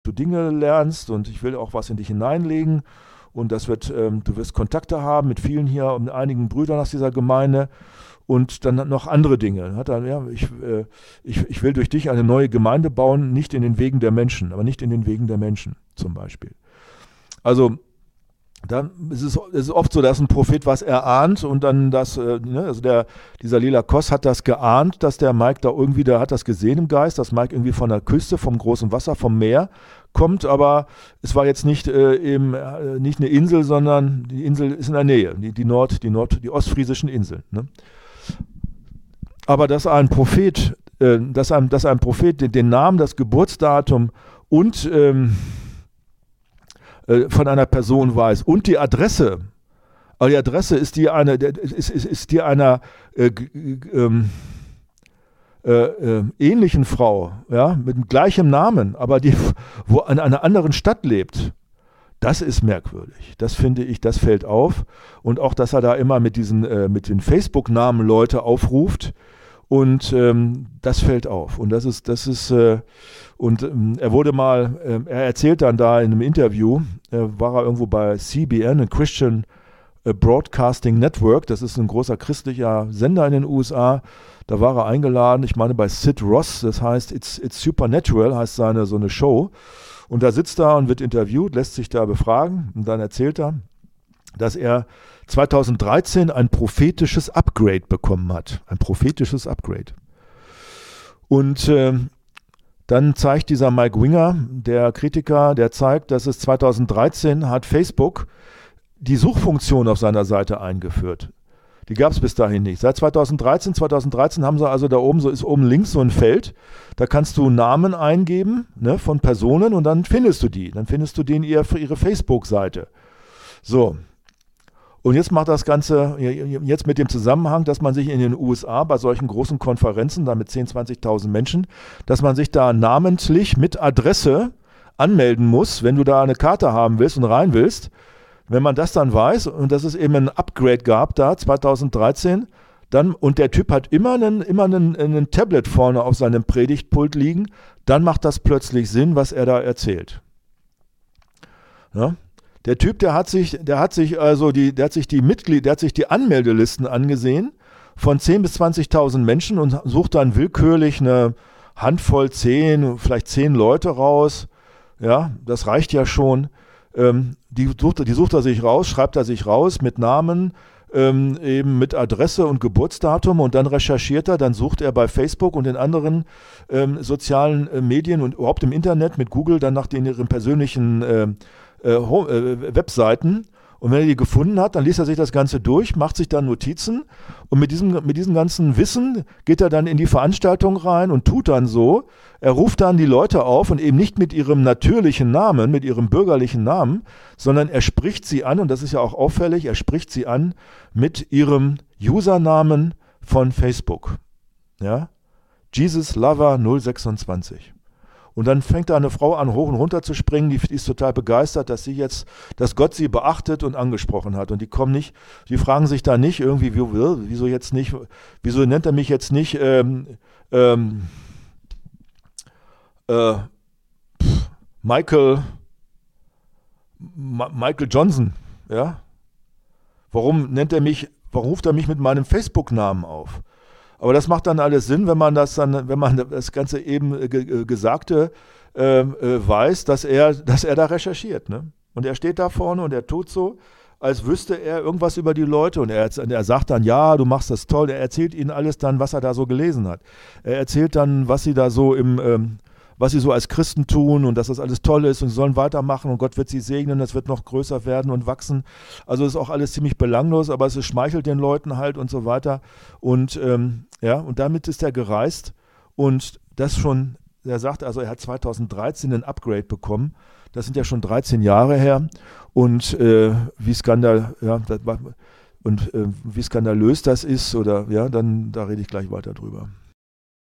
du Dinge lernst und ich will auch was in dich hineinlegen und du wirst Kontakte haben mit vielen hier und einigen Brüdern aus dieser Gemeinde und dann noch andere Dinge. Hat er, ja, ich will durch dich eine neue Gemeinde bauen, nicht in den Wegen der Menschen, aber nicht in den Wegen der Menschen zum Beispiel. Also dann ist es oft so, dass ein Prophet was erahnt und dann dieser Lila Kos hat das geahnt, dass der Mike da irgendwie, der hat das gesehen im Geist, dass Mike irgendwie von der Küste, vom großen Wasser, vom Meer kommt, aber es war jetzt nicht nicht eine Insel, sondern die Insel ist in der Nähe, die ostfriesischen Inseln. Ne? Aber dass ein Prophet den Namen, das Geburtsdatum und von einer Person weiß und die Adresse, aber die Adresse ist die einer ähnlichen Frau, ja, mit gleichem Namen, aber die wo in einer anderen Stadt lebt. Das ist merkwürdig. Das finde ich, das fällt auf. Und auch, dass er da immer mit den Facebook-Namen Leute aufruft. Und das fällt auf. Und er wurde mal, er erzählt dann da in einem Interview, war er irgendwo bei CBN, ein Christian Broadcasting Network, das ist ein großer christlicher Sender in den USA. Da war er eingeladen, ich meine bei Sid Ross, das heißt It's Supernatural, heißt so eine Show. Und da sitzt er und wird interviewt, lässt sich da befragen und dann erzählt er, dass er 2013 ein prophetisches Upgrade bekommen hat. Ein prophetisches Upgrade. Und dann zeigt dieser Mike Winger, der Kritiker, der zeigt, dass es 2013 hat Facebook die Suchfunktion auf seiner Seite eingeführt. Die gab es bis dahin nicht. Seit 2013 haben sie also da oben, so ist oben links so ein Feld, da kannst du Namen eingeben, ne, von Personen und dann findest du die. Dann findest du ihre Facebook-Seite. So. Und jetzt macht das Ganze, jetzt mit dem Zusammenhang, dass man sich in den USA bei solchen großen Konferenzen, da mit 10.000, 20.000 Menschen, dass man sich da namentlich mit Adresse anmelden muss, wenn du da eine Karte haben willst und rein willst. Wenn man das dann weiß und dass es eben ein Upgrade gab da 2013, dann, und der Typ hat immer einen Tablet vorne auf seinem Predigtpult liegen, dann macht das plötzlich Sinn, was er da erzählt. Ja? Der Typ, der hat sich die Anmeldelisten angesehen von 10.000 bis 20.000 Menschen und sucht dann willkürlich eine Handvoll, vielleicht 10 Leute raus. Ja, das reicht ja schon. Die sucht er sich raus, schreibt er sich raus mit Namen, eben mit Adresse und Geburtsdatum und dann recherchiert er, dann sucht er bei Facebook und in anderen sozialen Medien und überhaupt im Internet mit Google dann nach ihren persönlichen Webseiten und wenn er die gefunden hat, dann liest er sich das Ganze durch, macht sich dann Notizen und mit diesem ganzen Wissen geht er dann in die Veranstaltung rein und tut dann so, er ruft dann die Leute auf und eben nicht mit ihrem natürlichen Namen, mit ihrem bürgerlichen Namen, sondern er spricht sie an und das ist ja auch auffällig, er spricht sie an mit ihrem Usernamen von Facebook. Ja? Jesus Lover 026. Und dann fängt da eine Frau an, hoch und runter zu springen, die ist total begeistert, dass Gott sie beachtet und angesprochen hat. Und die fragen sich da nicht irgendwie, wieso nennt er mich jetzt nicht Michael Johnson, ja? Warum ruft er mich mit meinem Facebook-Namen auf? Aber das macht dann alles Sinn, wenn man das Ganze eben Gesagte weiß, dass er da recherchiert. Ne? Und er steht da vorne und er tut so, als wüsste er irgendwas über die Leute. Und er sagt dann, ja, du machst das toll. Er erzählt ihnen alles dann, was er da so gelesen hat. Er erzählt dann, was sie da so was sie so als Christen tun und dass das alles toll ist und sie sollen weitermachen und Gott wird sie segnen, das wird noch größer werden und wachsen. Also ist auch alles ziemlich belanglos, aber es schmeichelt den Leuten halt und so weiter. Und und damit ist er gereist und das schon, er sagt also, er hat 2013 ein Upgrade bekommen. Das sind ja schon 13 Jahre her und wie skandalös das ist oder ja, dann da rede ich gleich weiter drüber.